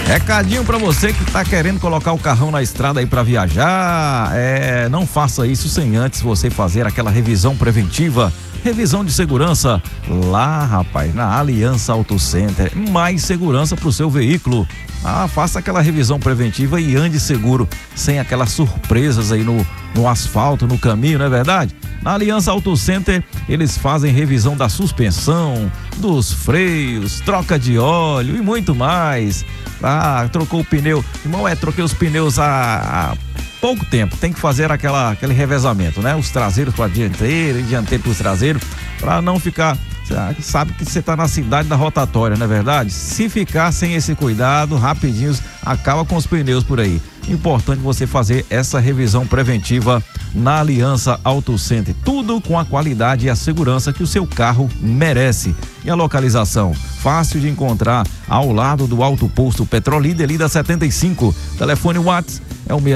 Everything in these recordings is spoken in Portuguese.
Recadinho pra você que tá querendo colocar o carrão na estrada aí pra viajar, não faça isso sem antes você fazer aquela revisão preventiva, revisão de segurança lá, rapaz, na Aliança Auto Center. Mais segurança pro seu veículo. Faça aquela revisão preventiva e ande seguro, sem aquelas surpresas aí no asfalto, no caminho, não é verdade? Na Aliança Auto Center, eles fazem revisão da suspensão, dos freios, troca de óleo e muito mais. Trocou o pneu. Irmão, troquei os pneus há pouco tempo. Tem que fazer aquele revezamento, né? Os traseiros para dianteiro e dianteiro para os traseiros, para não ficar... Sabe que você tá na cidade da rotatória, não é verdade? Se ficar sem esse cuidado, rapidinho acaba com os pneus por aí. Importante você fazer essa revisão preventiva na Aliança Auto Center. Tudo com a qualidade e a segurança que o seu carro merece. E a localização? Fácil de encontrar ao lado do Alto Posto Petrolíder, ali da 75. Telefone WhatsApp é o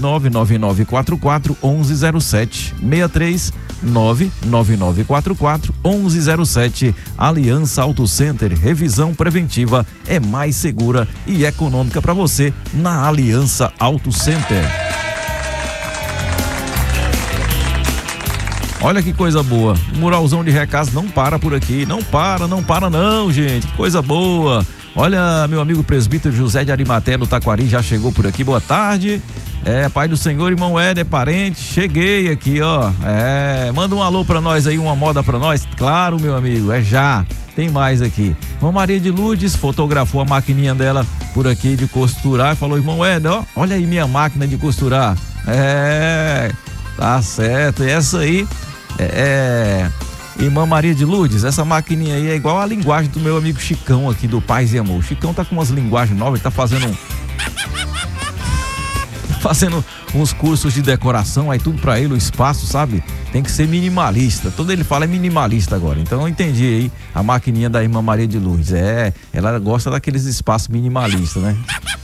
63999441107. 63999441107. Aliança Auto Center, revisão preventiva é mais segura e econômica para você na Aliança Auto Center. Olha que coisa boa, o muralzão de recados não para por aqui, não para não, gente, que coisa boa. Olha, meu amigo presbítero José de Arimaté do Taquari já chegou por aqui, boa tarde. Pai do Senhor, irmão Éder, parente, cheguei aqui, ó. Manda um alô pra nós aí, uma moda pra nós. Claro, meu amigo, já. Tem mais aqui. Irmã Maria de Lourdes fotografou a maquininha dela por aqui de costurar e falou, irmão Éder, ó, olha aí minha máquina de costurar. Tá certo. E essa aí irmã Maria de Lourdes, essa maquininha aí é igual a linguagem do meu amigo Chicão aqui do Paz e Amor. O Chicão tá com umas linguagens novas, ele tá fazendo uns cursos de decoração, aí tudo pra ele, o espaço, sabe? Tem que ser minimalista. Todo ele fala é minimalista agora. Então eu entendi aí a maquininha da irmã Maria de Lourdes. Ela gosta daqueles espaços minimalistas, né?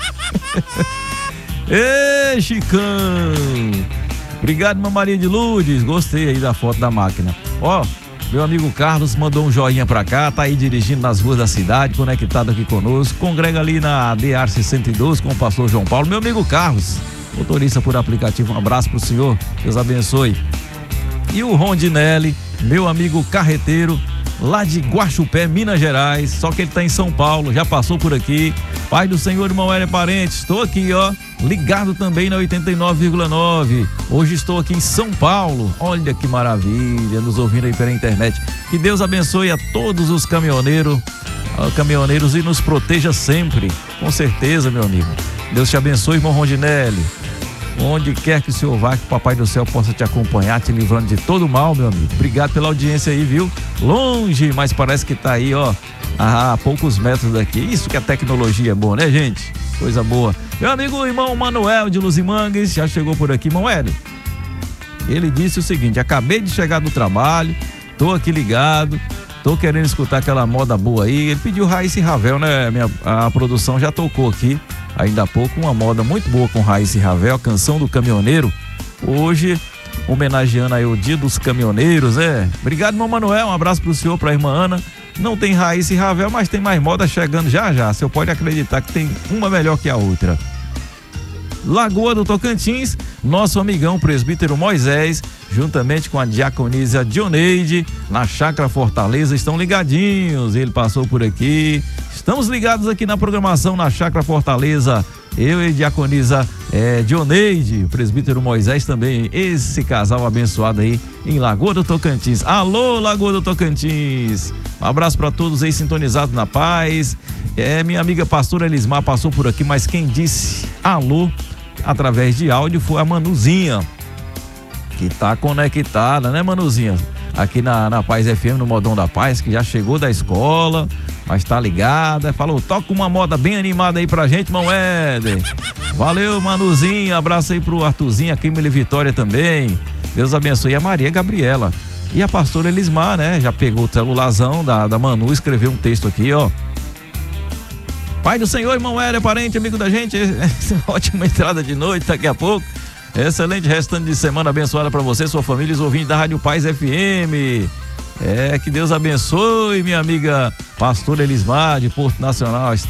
Ei, Chicão! Obrigado, irmã Maria de Lourdes. Gostei aí da foto da máquina. Ó, meu amigo Carlos mandou um joinha pra cá, tá aí dirigindo nas ruas da cidade, conectado aqui conosco. Congrega ali na DR 112 com o pastor João Paulo. Meu amigo Carlos, motorista por aplicativo, um abraço pro senhor, Deus abençoe. E o Rondinelli, meu amigo carreteiro, lá de Guaxupé, Minas Gerais, só que ele tá em São Paulo, já passou por aqui. Pai do Senhor, irmão Éder Parente, estou aqui, ó, ligado também na 89,9. Hoje estou aqui em São Paulo, olha que maravilha, nos ouvindo aí pela internet. Que Deus abençoe a todos os caminhoneiros e nos proteja sempre, com certeza, meu amigo. Deus te abençoe, irmão Rondinelli. Onde quer que o senhor vá, que o Papai do Céu possa te acompanhar, te livrando de todo mal, meu amigo. Obrigado pela audiência aí, viu? Longe, mas parece que tá aí, ó, a poucos metros daqui. Isso que a tecnologia é boa, né, gente? Coisa boa. Meu amigo irmão Manuel de Luzimangues já chegou por aqui, irmão Hélio. Ele disse o seguinte: acabei de chegar do trabalho, tô aqui ligado, tô querendo escutar aquela moda boa aí. Ele pediu Raíssa e Ravel, né? A produção já tocou aqui ainda há pouco uma moda muito boa com Raíssa e Ravel, a canção do caminhoneiro. Hoje, homenageando aí o Dia dos Caminhoneiros, Obrigado, irmão Manuel, um abraço pro senhor, pra irmã Ana. Não tem Raíssa e Ravel, mas tem mais moda chegando já. O senhor pode acreditar que tem uma melhor que a outra. Lagoa do Tocantins, nosso amigão presbítero Moisés, juntamente com a diaconisa Dioneide, na Chácara Fortaleza, estão ligadinhos. Ele passou por aqui. Estamos ligados aqui na programação na Chácara Fortaleza. Eu e a diaconisa Dioneide, o presbítero Moisés também, esse casal abençoado aí em Lagoa do Tocantins. Alô, Lagoa do Tocantins. Um abraço para todos aí sintonizados na paz. Minha amiga pastora Elismar passou por aqui, mas quem disse alô através de áudio foi a Manuzinha, que tá conectada, né, Manuzinha? Aqui na Paz FM, no Modão da Paz, que já chegou da escola, mas tá ligada. Falou, toca uma moda bem animada aí pra gente, irmão Éder. Valeu, Manuzinha, abraço aí pro Arthurzinho, aqui em Emily Vitória também. Deus abençoe. E a Maria Gabriela. E a pastora Elismar, né? Já pegou o celularzão da Manu e escreveu um texto aqui, ó. Pai do Senhor, irmão Éder, parente, amigo da gente. Ótima entrada de noite daqui a pouco. Excelente restante de semana abençoada para você, sua família e os ouvintes da Rádio Paz FM. Que Deus abençoe, minha amiga pastora Elismar de Porto Nacional. Estamos